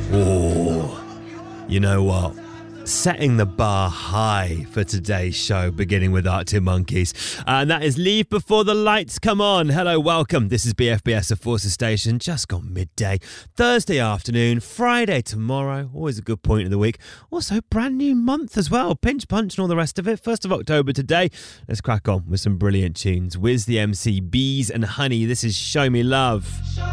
Oh, you know what? Setting the bar high for today's show, beginning with Arctic Monkeys. And that is Leave Before the Lights Come On. Hello, welcome. This is BFBS of Forces Station, just gone midday. Thursday afternoon, Friday tomorrow. Always a good point of the week. Also, brand new month as well. Pinch Punch and all the rest of it. 1st of October today. Let's crack on with some brilliant tunes. Wiz the MC, Bees and Honey. This is Show Me Love.